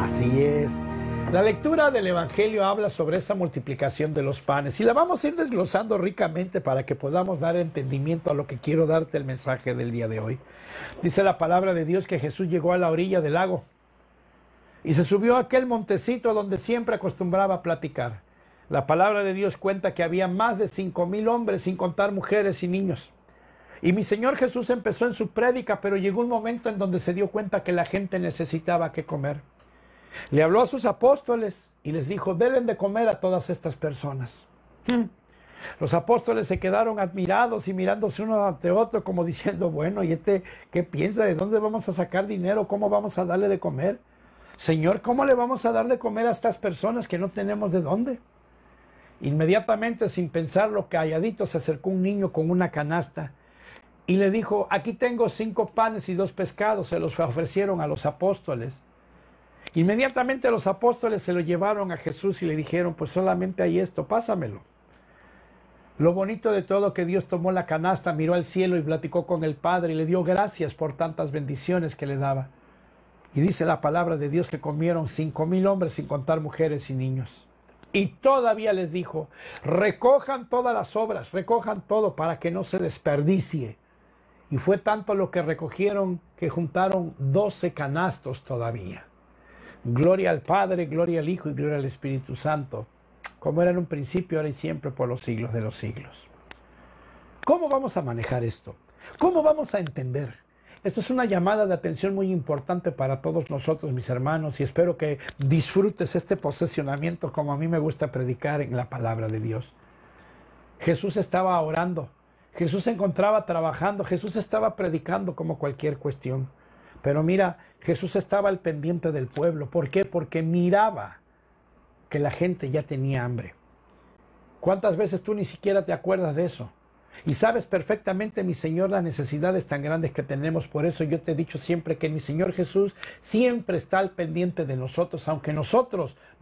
Así es. La lectura del Evangelio habla sobre esa multiplicación de los panes y la vamos a ir desglosando ricamente para que podamos dar entendimiento a lo que quiero darte el mensaje del día de hoy. Dice la palabra de Dios que Jesús llegó a la orilla del lago y se subió a aquel montecito donde siempre acostumbraba a platicar. La palabra de Dios cuenta que había más de 5,000 hombres, sin contar mujeres y niños. Y mi Señor Jesús empezó en su prédica, pero llegó un momento en donde se dio cuenta que la gente necesitaba que comer. Le habló a sus apóstoles y les dijo, denle de comer a todas estas personas. Los apóstoles se quedaron admirados y mirándose uno ante otro como diciendo, bueno, ¿y qué piensa? ¿De dónde vamos a sacar dinero? ¿Cómo vamos a darle de comer? Señor, ¿cómo le vamos a dar de comer a estas personas que no tenemos de dónde? Inmediatamente, sin pensarlo, calladito, se acercó un niño con una canasta y le dijo, aquí tengo 5 panes y 2 pescados, se los ofrecieron a los apóstoles. Inmediatamente los apóstoles se lo llevaron a Jesús y le dijeron, pues solamente hay esto, pásamelo. Lo bonito de todo que Dios tomó la canasta, miró al cielo y platicó con el Padre y le dio gracias por tantas bendiciones que le daba. Y dice la palabra de Dios que comieron 5,000 hombres sin contar mujeres y niños. Y todavía les dijo, recojan todas las obras, recojan todo para que no se desperdicie. Y fue tanto lo que recogieron que juntaron 12 canastos todavía. Gloria al Padre, gloria al Hijo y gloria al Espíritu Santo, como era en un principio, ahora y siempre, por los siglos de los siglos. ¿Cómo vamos a manejar esto? ¿Cómo vamos a entender? Esto es una llamada de atención muy importante para todos nosotros, mis hermanos, y espero que disfrutes este posesionamiento como a mí me gusta predicar en la palabra de Dios. Jesús estaba orando, Jesús se encontraba trabajando, Jesús estaba predicando como cualquier cuestión. Pero mira, Jesús estaba al pendiente del pueblo. ¿Por qué? Porque miraba que la gente ya tenía hambre. ¿Cuántas veces tú ni siquiera te acuerdas de eso? Y sabes perfectamente, mi Señor, las necesidades tan grandes que tenemos. Por eso yo te he dicho siempre que mi Señor Jesús siempre está al pendiente de nosotros, aunque nosotros